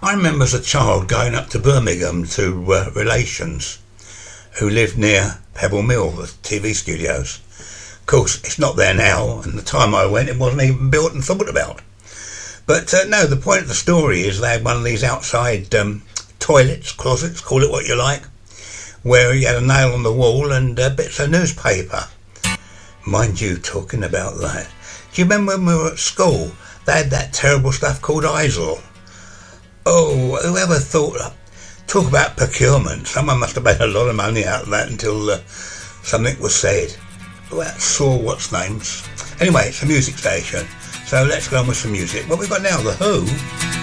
I remember as a child going up to Birmingham to relations who lived near Pebble Mill, the TV studios. Of course, it's not there now, and the time I went, it wasn't even built and thought about. But no, the point of the story is they had one of these outside toilets, closets, call it what you like, where you had a nail on the wall and bits of newspaper. Mind you, talking about that, do you remember when we were at school, they had that terrible stuff called ISIL? Oh, whoever thought that? Talk about procurement. Someone must have made a lot of money out of that until something was said. Well, that saw what's names. Anyway, it's a music station, so let's go on with some music. What we got now? The Who.